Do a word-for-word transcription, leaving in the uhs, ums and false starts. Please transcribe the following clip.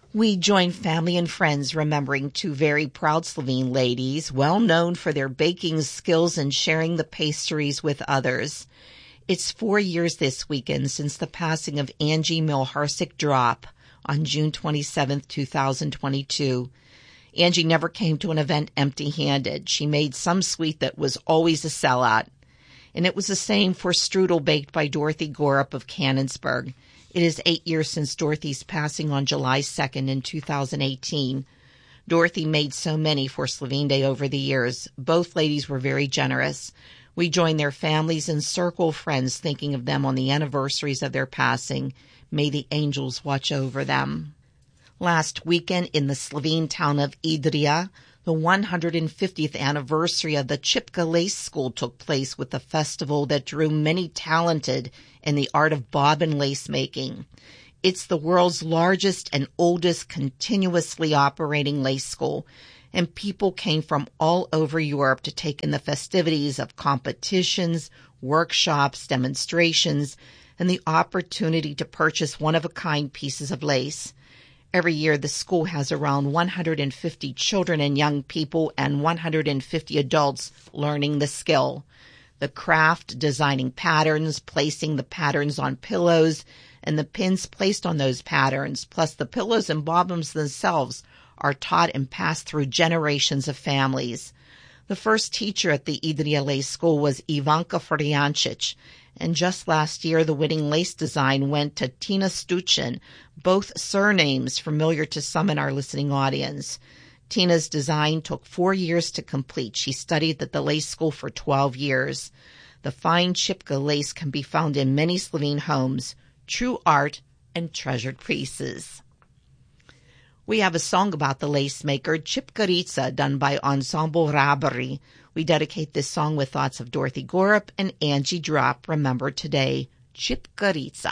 We join family and friends remembering two very proud Slovene ladies, well known for their baking skills and sharing the pastries with others. It's four years this weekend since the passing of Angie Milharsic-Drop on June twenty-seventh, two thousand twenty-two. Angie never came to an event empty-handed. She made some sweet that was always a sellout. And it was the same for strudel baked by Dorothy Gorup of Canonsburg. It is eight years since Dorothy's passing on July second in two thousand eighteen. Dorothy made so many for Slovene Day over the years. Both ladies were very generous. We join their families and circle friends thinking of them on the anniversaries of their passing. May the angels watch over them. Last weekend in the Slovene town of Idrija, the one hundred fiftieth anniversary of the Chipka Lace School took place with a festival that drew many talented in the art of bobbin lace making. It's the world's largest and oldest continuously operating lace school, and people came from all over Europe to take in the festivities of competitions, workshops, demonstrations, and the opportunity to purchase one-of-a-kind pieces of lace. Every year, the school has around one hundred fifty children and young people and one hundred fifty adults learning the skill. The craft, designing patterns, placing the patterns on pillows, and the pins placed on those patterns, plus the pillows and bobbins themselves, are taught and passed through generations of families. The first teacher at the Idrija Lace School was Ivanka Frjancic, and just last year the winning lace design went to Tina Stuchin, both surnames familiar to some in our listening audience. Tina's design took four years to complete. She studied at the lace school for twelve years. The fine Chipka lace can be found in many Slovene homes, true art and treasured pieces. We have a song about the lace maker, Čipkarica, done by Ensemble Rabari. We dedicate this song with thoughts of Dorothy Gorup and Angie Drop, remembered today, Čipkarica.